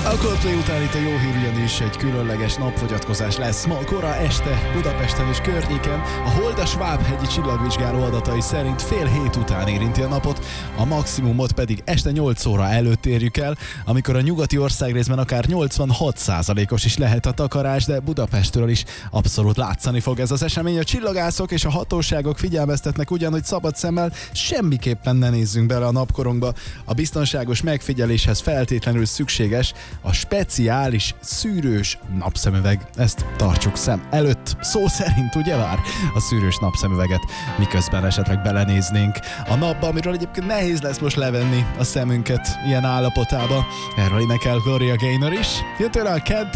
A Coldplay után itt a jó hír ugyanis egy különleges napfogyatkozás lesz ma kora este Budapesten és környéken. A Hold a Sváb-hegyi csillagvizsgáló adatai szerint 6:30 után érinti a napot, a maximumot pedig este 8 óra előtt érjük el, amikor a nyugati országrészben akár 86%-os is lehet a takarás, de Budapestről is abszolút látszani fog ez az esemény. A csillagászok és a hatóságok figyelmeztetnek ugyan, hogy szabad szemmel semmiképpen ne nézzünk bele a napkorunkba. A biztonságos megfigyeléshez feltétlenül szükséges a speciális szűrős napszemüveg. Ezt tartsuk szem előtt. Szó szerint ugye vár a szűrős napszemüveget, miközben esetleg belenéznénk a napba, amiről egyébként nehéz lesz most levenni a szemünket ilyen állapotába. Erről énekel Gloria Gaynor is. Jön tőle a Can't